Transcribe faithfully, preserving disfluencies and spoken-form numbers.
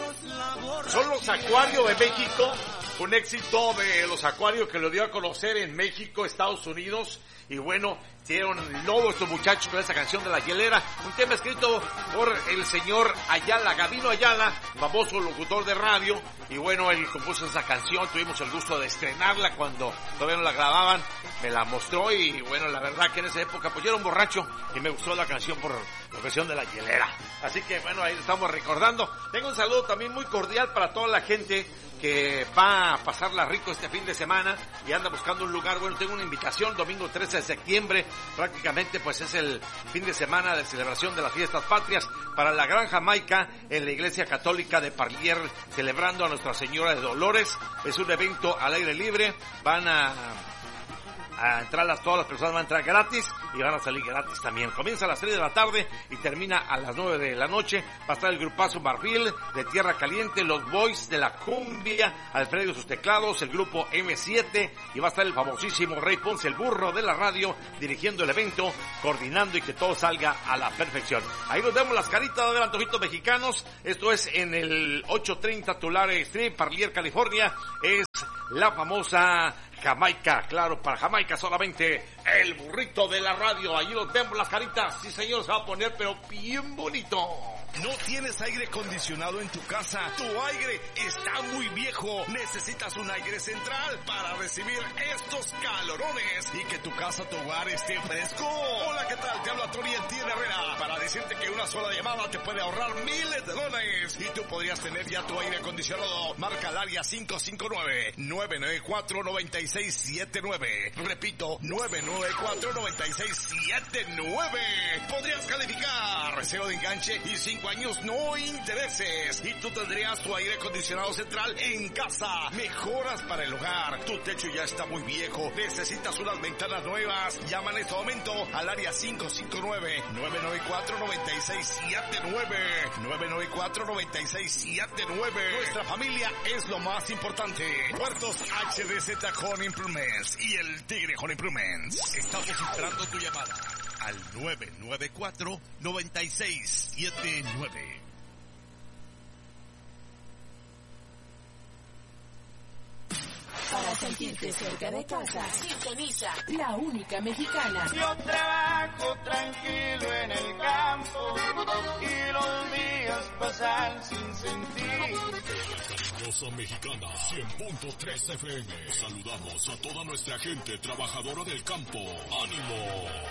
Son los Acuarios de México, un éxito de los Acuarios que lo dio a conocer en México, Estados Unidos, y bueno, hicieron lobo estos muchachos con esa canción de La Hielera, un tema escrito por el señor Ayala, Gabino Ayala, famoso locutor de radio, y bueno, él compuso esa canción, tuvimos el gusto de estrenarla cuando todavía no la grababan, me la mostró y bueno, la verdad que en esa época pues yo era un borracho y me gustó la canción por la versión de La Hielera, así que bueno, ahí estamos recordando. Tengo un saludo también muy cordial para toda la gente que va a pasarla rico este fin de semana y anda buscando un lugar. Bueno, tengo una invitación, domingo trece de septiembre, prácticamente pues es el fin de semana de celebración de las fiestas patrias para la Gran Jamaica en la Iglesia Católica de Parlier, celebrando a Nuestra Señora de Dolores. Es un evento al aire libre, van a... a entrar las, todas las personas van a entrar gratis y van a salir gratis también. Comienza a las seis de la tarde y termina a las nueve de la noche. Va a estar el grupazo Marfil de Tierra Caliente, los Boys de la Cumbia, Alfredo y sus teclados, el grupo eme siete, y va a estar el famosísimo Rey Ponce, el burro de la radio, dirigiendo el evento, coordinando y que todo salga a la perfección. Ahí nos vemos las caritas de Antojitos Mexicanos. Esto es en el ochocientos treinta Tulare Street, Parlier, California. Es la famosa Jamaica, claro, para Jamaica solamente el burrito de la radio. Allí lo tenemos las caritas, sí señor, se va a poner pero bien bonito. ¿No tienes aire acondicionado en tu casa? Tu aire está muy viejo. Necesitas un aire central para recibir estos calorones y que tu casa, tu hogar esté fresco. Hola, ¿qué tal? Te habla Tony el Tío Herrera para decirte que una sola llamada te puede ahorrar miles de dólares y tú podrías tener ya tu aire acondicionado. Marca el área cinco cinco nueve, nueve nueve cuatro, nueve seis siete nueve. Repito, nueve nueve cuatro, nueve seis siete nueve. Podrías calificar cero de enganche y cinco años no intereses. Y tú tendrías tu aire acondicionado central en casa. Mejoras para el hogar. Tu techo ya está muy viejo. Necesitas unas ventanas nuevas. Llama en este momento al área cinco cinco nueve, nueve nueve cuatro, nueve seis siete nueve. nueve nueve cuatro, nueve seis siete nueve. Nuestra familia es lo más importante. Puertos H D Z Home Improvements y el Tigre Home Improvements. Estamos esperando tu llamada al nueve nueve cuatro, nueve seis siete nueve. Para sentirte cerca de casa, sintoniza La Única Mexicana. Yo trabajo tranquilo en el campo y los días pasan sin sentir. Rosa Mexicana, cien punto tres F M. Saludamos a toda nuestra gente trabajadora del campo. ¡Ánimo!